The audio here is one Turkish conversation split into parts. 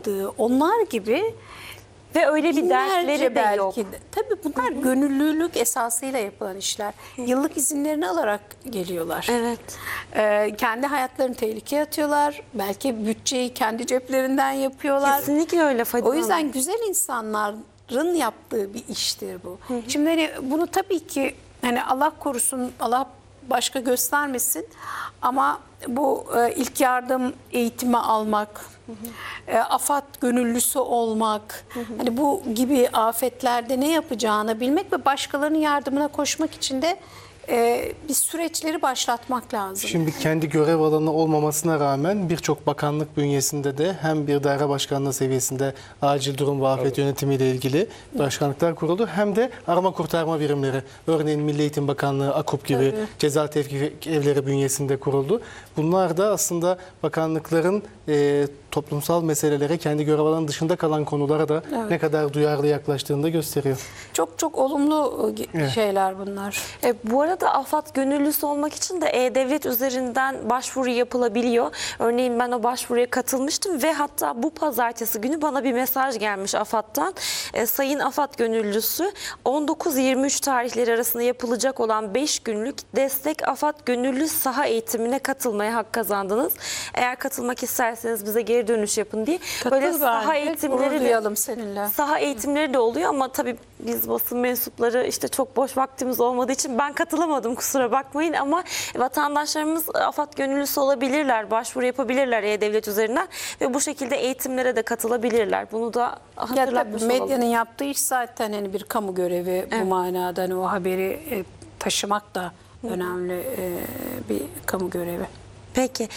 yapmadığı onlar gibi Ve öyle bir binlerce dersleri de yok. Tabii bunlar gönüllülük esasıyla yapılan işler. Yıllık izinlerini alarak geliyorlar. Evet. Kendi hayatlarını tehlikeye atıyorlar. Belki bütçeyi kendi ceplerinden yapıyorlar. Kesinlikle öyle Fadime O yüzden Hanım. güzel insanların yaptığı bir iştir bu. Şimdi hani bunu tabii ki hani Allah korusun, Allah başka göstermesin ama bu ilk yardım eğitimi almak, AFAD gönüllüsü olmak, hani bu gibi afetlerde ne yapacağını bilmek ve başkalarının yardımına koşmak için de bir süreçleri başlatmak lazım. Şimdi kendi görev alanı olmamasına rağmen birçok bakanlık bünyesinde de hem bir daire başkanlığı seviyesinde acil durum ve afet yönetimiyle ilgili başkanlıklar kuruldu. Hem de arama kurtarma birimleri, örneğin Milli Eğitim Bakanlığı, AKUP gibi ceza tevkif evleri bünyesinde kuruldu. Bunlar da aslında bakanlıkların toplumsal meselelere, kendi görev alanı dışında kalan konulara da ne kadar duyarlı yaklaştığını da gösteriyor. Çok çok olumlu şeyler bunlar. Bu arada AFAD gönüllüsü olmak için de E-Devlet üzerinden başvuru yapılabiliyor. Örneğin ben o başvuruya katılmıştım ve hatta bu pazartesi günü bana bir mesaj gelmiş AFAD'dan. Sayın AFAD gönüllüsü 19-23 tarihleri arasında yapılacak olan 5 günlük destek AFAD gönüllü saha eğitimine katılmaya hak kazandınız. Eğer katılmak isterseniz bize geri dönüş yapın diye. Böyle saha eğitimleri duyalım seninle. Saha eğitimleri de oluyor ama tabii biz basın mensupları işte çok boş vaktimiz olmadığı için ben katılamadım, kusura bakmayın, ama vatandaşlarımız AFAD gönüllüsü olabilirler, başvuru yapabilirler E-Devlet üzerinden ve bu şekilde eğitimlere de katılabilirler. Bunu da hatırlatmış olalım. Medyanın yaptığı iş zaten hani bir kamu görevi bu manada. Hani o haberi taşımak da önemli bir kamu görevi. Peki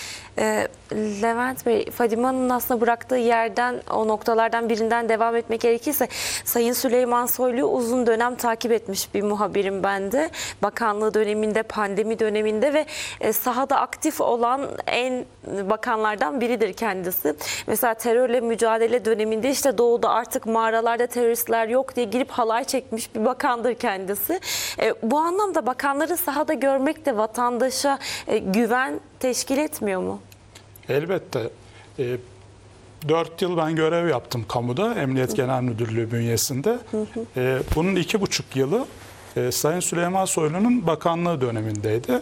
Levent Bey, Fadime Hanım'ın aslında bıraktığı yerden, o noktalardan birinden devam etmek gerekirse, Sayın Süleyman Soylu'yu uzun dönem takip etmiş bir muhabirim ben de. Bakanlığı döneminde, pandemi döneminde ve sahada aktif olan en bakanlardan biridir kendisi. Mesela terörle mücadele döneminde işte doğuda artık mağaralarda teröristler yok diye girip halay çekmiş bir bakandır kendisi. Bu anlamda bakanları sahada görmek de vatandaşa güven teşkil etmiyor mu? Elbette. 4 yıl ben görev yaptım kamuda, Emniyet Genel Müdürlüğü bünyesinde. Bunun 2,5 yılı Sayın Süleyman Soylu'nun bakanlığı dönemindeydi.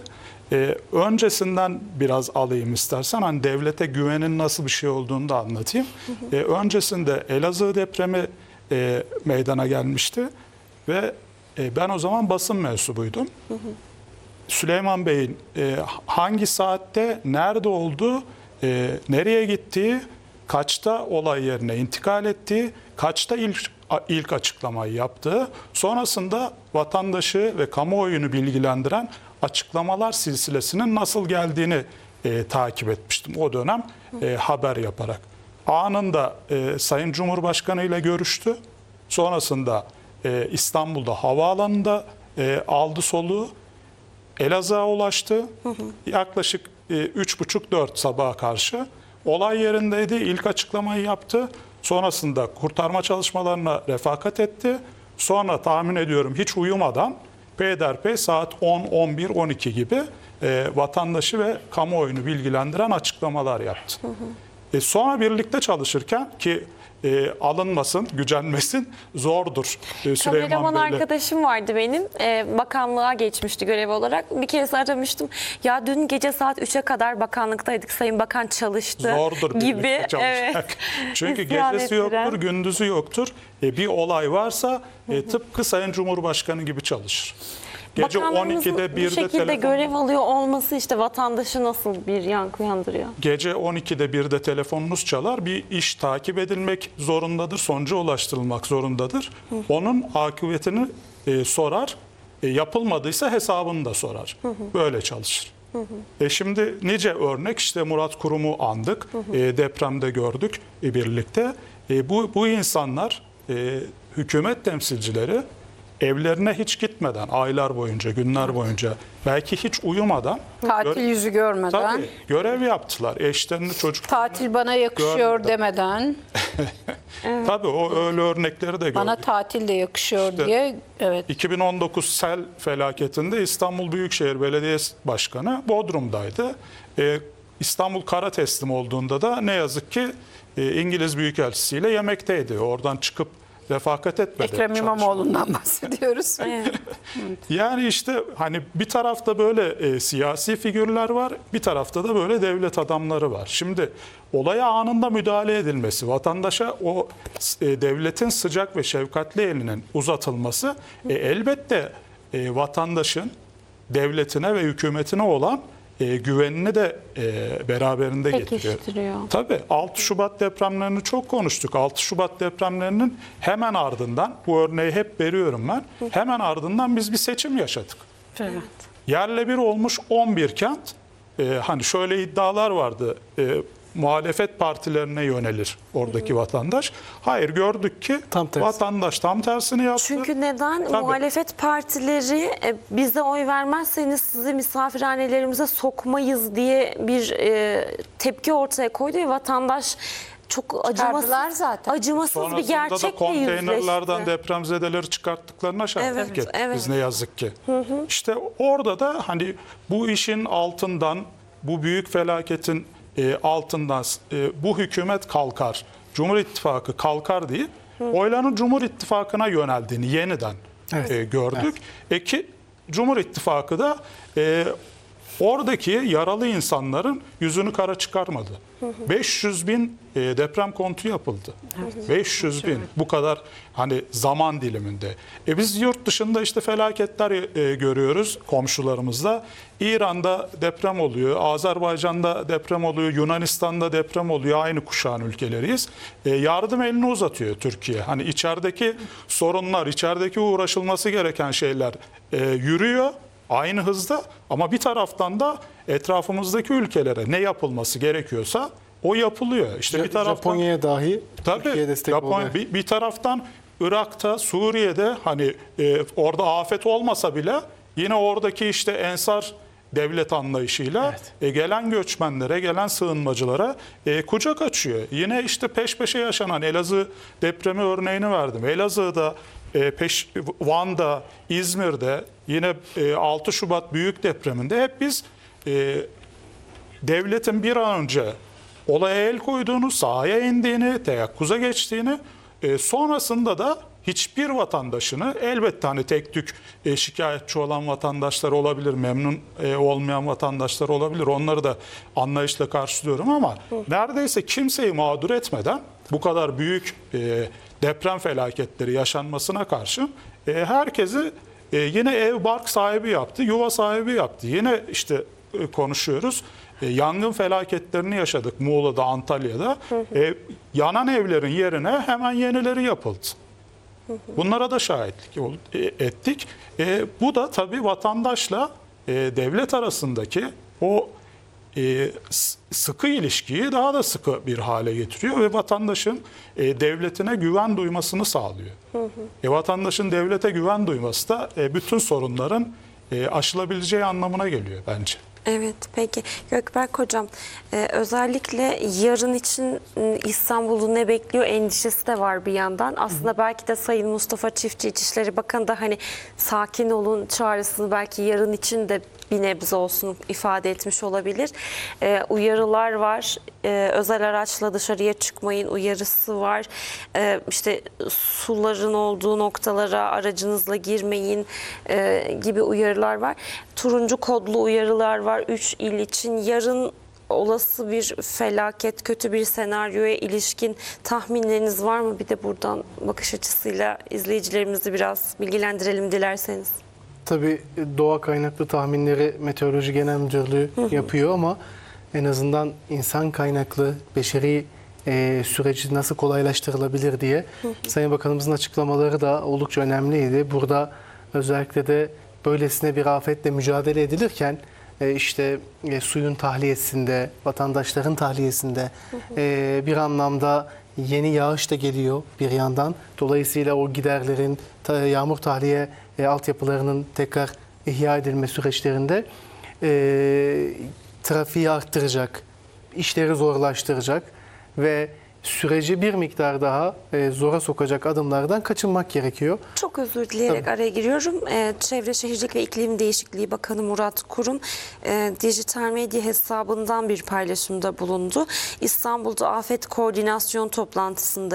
Öncesinden biraz alayım istersen, hani devlete güvenin nasıl bir şey olduğunu da anlatayım. Öncesinde Elazığ depremi meydana gelmişti ve ben o zaman basın mensubuydum. Süleyman Bey'in hangi saatte, nerede olduğu, nereye gittiği, kaçta olay yerine intikal ettiği, kaçta ilk açıklamayı yaptığı, sonrasında vatandaşı ve kamuoyunu bilgilendiren açıklamalar silsilesinin nasıl geldiğini takip etmiştim o dönem haber yaparak. Anında Sayın Cumhurbaşkanı ile görüştü. Sonrasında İstanbul'da havaalanında aldı soluğu. Elazığ'a ulaştı. Yaklaşık 3.30-4 sabaha karşı olay yerindeydi. İlk açıklamayı yaptı. Sonrasında kurtarma çalışmalarına refakat etti. Sonra tahmin ediyorum hiç uyumadan peyderpey saat 10, 11, 12 gibi vatandaşı ve kamuoyunu bilgilendiren açıklamalar yaptı. Sonra birlikte çalışırken ki alınmasın, gücenmesin, zordur Süleyman Kameraman Bey'le. arkadaşım vardı benim. Bakanlığa geçmişti görev olarak. Bir kere aramıştım. Ya dün gece saat 3'e kadar bakanlıktaydık. Sayın Bakan çalıştı Zordur gibi. birlikte çalışmak. Evet. Çünkü İsyan gecesi ettiren. yoktur, gündüzü yoktur. Bir olay varsa tıpkı Sayın Cumhurbaşkanı gibi çalışır. Gece Bakanlarımızın 12'de bu 1'de şekilde görev alıyor olması işte vatandaşı nasıl bir yankı uyandırıyor? Gece 12'de 1'de telefonunuz çalar. Bir iş takip edilmek zorundadır. Sonuca ulaştırılmak zorundadır. Onun akıbetini sorar. Yapılmadıysa hesabını da sorar. Böyle çalışır. Şimdi nice örnek, işte Murat Kurum'u andık. Depremde gördük birlikte. Bu insanlar, hükümet temsilcileri, evlerine hiç gitmeden, aylar boyunca, günler boyunca, belki hiç uyumadan, Tatil yüzü görmeden, tabii, görev yaptılar. Eşlerini, çocuklarını. tatil bana yakışıyor görmeden. demeden, Tabii o öyle örnekleri de gördük. bana tatil de yakışıyor İşte diye. Evet. 2019 sel felaketinde İstanbul Büyükşehir Belediyesi Başkanı Bodrum'daydı. İstanbul kara teslim olduğunda da ne yazık ki İngiliz Büyükelçisiyle yemekteydi. Oradan çıkıp refakat etmedi. Ekrem İmamoğlu'ndan bahsediyoruz. Yani işte hani bir tarafta böyle siyasi figürler var, bir tarafta da böyle devlet adamları var. Şimdi olaya anında müdahale edilmesi, vatandaşa o devletin sıcak ve şefkatli elinin uzatılması elbette vatandaşın devletine ve hükümetine olan güvenini de beraberinde getiriyor. Pekiştiriyor. Tabii 6 Şubat depremlerini çok konuştuk. 6 Şubat depremlerinin hemen ardından, bu örneği hep veriyorum ben, hemen ardından biz bir seçim yaşadık. Evet. Yerle bir olmuş 11 kent, hani şöyle iddialar vardı, muhalefet partilerine yönelir oradaki vatandaş. Hayır, gördük ki Tam tersi. vatandaş tam tersini yaptı. Çünkü neden? Tabii. Muhalefet partileri bize oy vermezseniz sizi misafirhanelerimize sokmayız diye bir tepki ortaya koydu ve vatandaş çok Çıkardılar zaten. acımasız bir Sonrasında da gerçekle konteynerlardan yüzleşti. depremzedeleri çıkarttıklarına şahitlik Evet, ettik evet. biz ne yazık ki. İşte orada da hani bu işin altından, bu büyük felaketin altından bu hükümet kalkar, Cumhur İttifakı kalkar diye oyların Cumhur İttifakı'na yöneldiğini yeniden gördük. Ki Cumhur İttifakı da oradaki yaralı insanların yüzünü kara çıkarmadı. 500 bin deprem kontu yapıldı. 500 bin bu kadar hani zaman diliminde. Biz yurt dışında işte felaketler görüyoruz komşularımızda. İran'da deprem oluyor, Azerbaycan'da deprem oluyor, Yunanistan'da deprem oluyor. Aynı kuşağın ülkeleriyiz. Yardım elini uzatıyor Türkiye. Hani içerideki sorunlar, içerideki uğraşılması gereken şeyler yürüyor. Aynı hızda, ama bir taraftan da etrafımızdaki ülkelere ne yapılması gerekiyorsa o yapılıyor. İşte bir taraftan Japonya'ya dahi Türkiye destek oluyor. bir taraftan Irak'ta, Suriye'de hani orada afet olmasa bile yine oradaki işte ensar devlet anlayışıyla gelen göçmenlere, gelen sığınmacılara kucak açıyor. Yine işte peş peşe yaşanan Elazığ depremi örneğini verdim. Elazığ'da, Van'da, İzmir'de, yine 6 Şubat büyük depreminde hep biz devletin bir an önce olaya el koyduğunu, sahaya indiğini, teyakkuza geçtiğini, sonrasında da hiçbir vatandaşını, elbette hani tek tük şikayetçi olan vatandaşlar olabilir, memnun olmayan vatandaşlar olabilir. Onları da anlayışla karşılıyorum ama neredeyse kimseyi mağdur etmeden bu kadar büyük deprem felaketleri yaşanmasına karşı herkesi yine ev bark sahibi yaptı, yuva sahibi yaptı. Yine işte konuşuyoruz. Yangın felaketlerini yaşadık Muğla'da, Antalya'da. Yanan evlerin yerine hemen yenileri yapıldı. Bunlara da şahitlik ettik. Bu da tabii vatandaşla devlet arasındaki o sıkı ilişkiyi daha da sıkı bir hale getiriyor ve vatandaşın devletine güven duymasını sağlıyor. Vatandaşın devlete güven duyması da bütün sorunların aşılabileceği anlamına geliyor bence. Evet, peki Gökberk Hocam, özellikle yarın için İstanbul'u ne bekliyor endişesi de var bir yandan. Aslında belki de Sayın Mustafa Çiftçi İçişleri Bakanı da hani sakin olun çağrısını belki yarın için de bir nebze olsun ifade etmiş olabilir. Uyarılar var, özel araçla dışarıya çıkmayın uyarısı var. İşte suların olduğu noktalara aracınızla girmeyin gibi uyarılar var. Turuncu kodlu uyarılar var 3 il için. Yarın olası bir felaket, kötü bir senaryoya ilişkin tahminleriniz var mı? Bir de buradan bakış açısıyla izleyicilerimizi biraz bilgilendirelim dilerseniz. Tabii doğa kaynaklı tahminleri Meteoroloji Genel Müdürlüğü yapıyor ama en azından insan kaynaklı beşeri süreci nasıl kolaylaştırılabilir diye Sayın Bakanımızın açıklamaları da oldukça önemliydi. Burada özellikle de böylesine bir afetle mücadele edilirken işte suyun tahliyesinde, vatandaşların tahliyesinde bir anlamda yeni yağış da geliyor bir yandan. Dolayısıyla o giderlerin, yağmur tahliye altyapılarının tekrar ihya edilme süreçlerinde trafiği arttıracak, işleri zorlaştıracak ve süreci bir miktar daha zora sokacak adımlardan kaçınmak gerekiyor. Çok özür dileyerek araya giriyorum. Çevre Şehircilik ve İklim Değişikliği Bakanı Murat Kurum dijital medya hesabından bir paylaşımda bulundu. İstanbul'da afet koordinasyon toplantısında